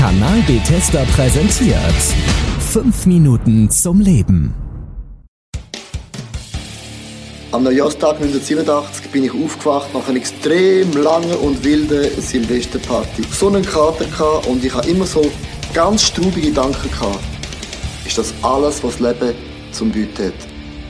Kanal Bethesda präsentiert 5 Minuten zum Leben. Am Neujahrstag 1987 bin ich aufgewacht nach einer extrem langen und wilden Silvesterparty. So einen Kater gehabt und ich hatte immer so ganz straubige Gedanken gehabt. Ist das alles, was das Leben zum Bieten hat?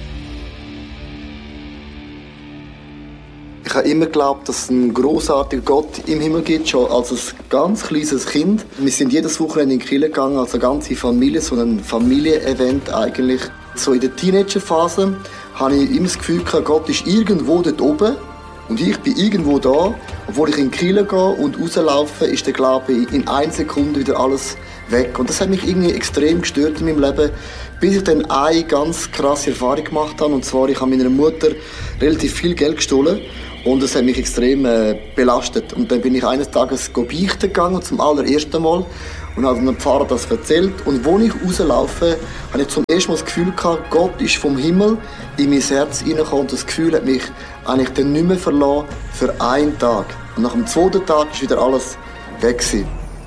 Ich habe immer geglaubt, dass es einen grossartigen Gott im Himmel gibt, schon als ein ganz kleines Kind. Wir sind jedes Wochenende in die Kirche gegangen, als eine ganze Familie, so ein Familienevent eigentlich. So in der Teenagerphase habe ich immer das Gefühl gehabt, Gott ist irgendwo dort oben und ich bin irgendwo da. Obwohl ich in die Kirche gehe und rauslaufe, ist der Glaube in 1 Sekunde wieder alles weg. Und das hat mich irgendwie extrem gestört in meinem Leben, bis ich dann eine ganz krasse Erfahrung gemacht habe. Und zwar, ich habe meiner Mutter relativ viel Geld gestohlen. Und das hat mich extrem belastet. Und dann bin ich eines Tages beichten gegangen, zum allerersten Mal. Und habe dem Pfarrer das erzählt. Und als ich rauslaufe, habe ich zum ersten Mal das Gefühl gehabt, Gott ist vom Himmel in mein Herz hineingekommen. Und das Gefühl hat mich eigentlich dann nicht mehr verlassen für einen Tag. Und nach dem 2. Tag war wieder alles weg gewesen.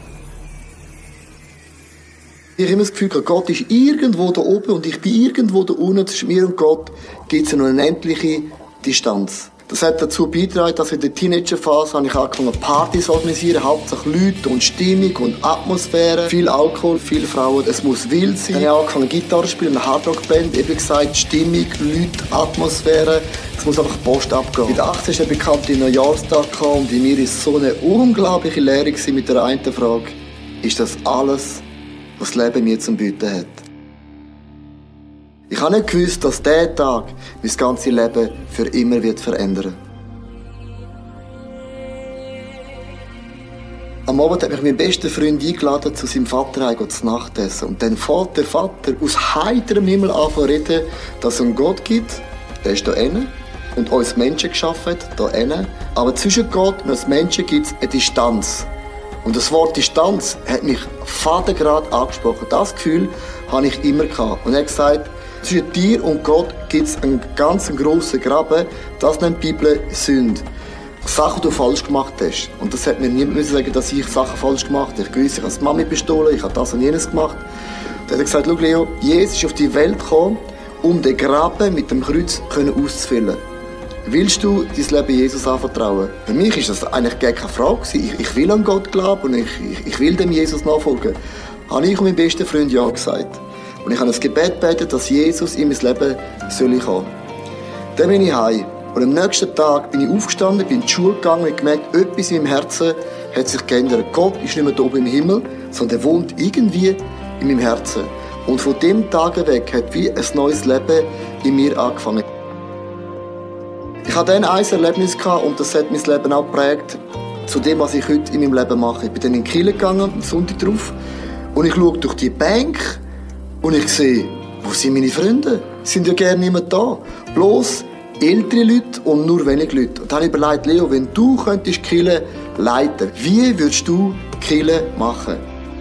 Ich habe immer das Gefühl gehabt, Gott ist irgendwo da oben und ich bin irgendwo da unten. Zwischen mir und Gott gibt es eine unendliche Distanz. Das hat dazu beigetragen, dass in der Teenagerphase habe ich angefangen, Partys zu organisieren, hauptsächlich Leute und Stimmung und Atmosphäre, viel Alkohol, viele Frauen, es muss wild sein. Dann habe ich angefangen, Gitarre zu spielen, eine Hardrock-Band, eben gesagt, Stimmung, Leute, Atmosphäre, es muss einfach Post abgehen. Mit 18 ist der bekannte Neujahrstag gekommen und in mir war so eine unglaubliche Leere mit der einen Frage, ist das alles, was das Leben mir zum Bieten hat? Ich habe nicht gewusst, dass dieser Tag mein ganzes Leben für immer wird verändern. Am Abend hat mich mein bester Freund eingeladen, zu seinem Vater zu Nacht essen. Und dann fängt der Vater aus heiterem Himmel an zu reden, dass es einen Gott gibt, der ist hier hinten, und uns Menschen geschaffen hat, hier hinten. Aber zwischen Gott und uns Menschen gibt es eine Distanz. Und das Wort Distanz hat mich fadengrad angesprochen. Das Gefühl habe ich immer gehabt. Und er hat gesagt, zwischen dir und Gott gibt es einen ganz grossen Graben. Das nennt die Bibel Sünde. Sachen, die du falsch gemacht hast. Und das hat mir niemand sagen, dass ich Sachen falsch gemacht habe. Ich wusste, ich habe die Mami bestohlen, ich habe das und jenes gemacht. Dann hat er gesagt, schau Leo, Jesus ist auf die Welt gekommen, um den Graben mit dem Kreuz auszufüllen. Willst du dein Leben Jesus anvertrauen? Für mich war das eigentlich gar keine Frage. Ich will an Gott glauben und ich will dem Jesus nachfolgen. Habe ich und mein bester Freund ja gesagt. Und ich habe ein Gebet gebetet, dass Jesus in mein Leben kommen soll. Dann bin ich heim. Und am nächsten Tag bin ich aufgestanden, bin in die Schule gegangen und gemerkt, etwas in meinem Herzen hat sich geändert. Gott ist nicht mehr da oben im Himmel, sondern er wohnt irgendwie in meinem Herzen. Und von dem Tag weg hat wie ein neues Leben in mir angefangen. Ich hatte dann ein Erlebnis gehabt und das hat mein Leben auch geprägt zu dem, was ich heute in meinem Leben mache. Ich bin dann in die Kirche gegangen, am Sonntag drauf, und ich schaue durch die Bank und ich sehe, wo sind meine Freunde? Sie sind ja gerne nicht mehr da. Bloß ältere Leute und nur wenige Leute. Und dann habe ich überlegt, Leo, wenn du könntest die Kirche leiten, wie würdest du die Kirche machen?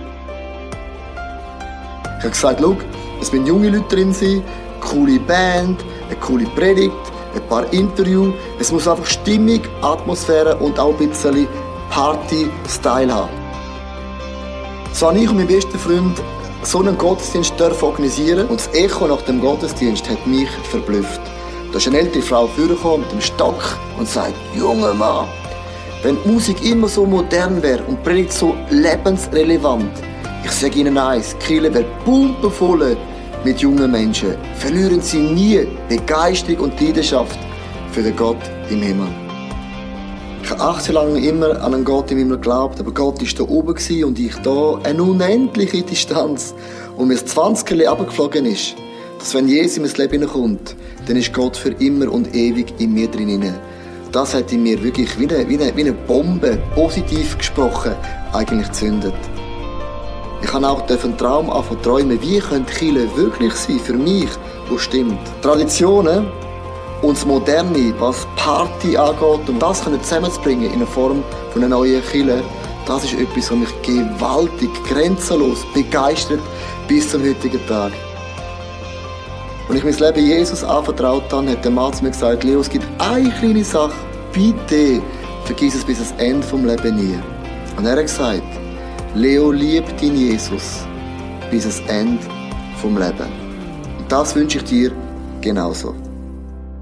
Ich habe gesagt, schau, es müssen junge Leute drin sein, eine coole Band, eine coole Predigt, ein paar Interviews. Es muss einfach Stimmung, Atmosphäre und auch ein bisschen Party-Style haben. So habe ich und mein bester Freund so einen Gottesdienst organisieren und das Echo nach dem Gottesdienst hat mich verblüfft. Da ist eine ältere Frau vorgekommen mit dem Stock und sagt, junger Mann, wenn die Musik immer so modern wäre und die Predigt so lebensrelevant, ich sage Ihnen eins, die Kirche wäre pumpenvoll mit jungen Menschen. Verlieren Sie nie Begeisterung und Leidenschaft für den Gott im Himmel. Ich habe 18 Jahre lang immer an einen Gott im Himmel geglaubt, aber Gott war da oben und ich da. Eine unendliche Distanz. Und mir das 20er runtergeflogen ist, dass wenn Jesus in mein Leben hineinkommt, dann ist Gott für immer und ewig in mir drin. Das hat in mir wirklich wie eine Bombe, positiv gesprochen, eigentlich gezündet. Ich habe auch einen Traum träumen, wie könnte Kirche wirklich sein für mich, wo stimmt. Traditionen und das Moderne, was Party angeht, um das zusammenzubringen in der Form von einer neuen Kirche, das ist etwas, was mich gewaltig, grenzenlos begeistert bis zum heutigen Tag. Als ich mein Leben Jesus anvertraut habe, hat der Mann zu mir gesagt, Leo, es gibt eine kleine Sache, bitte vergiss es bis ans Ende vom Leben nie. Und er hat gesagt, Leo liebt ihn Jesus bis ans Ende vom Leben. Und das wünsche ich dir genauso.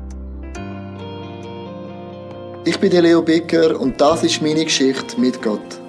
Ich bin der Leo Becker und das ist meine Geschichte mit Gott.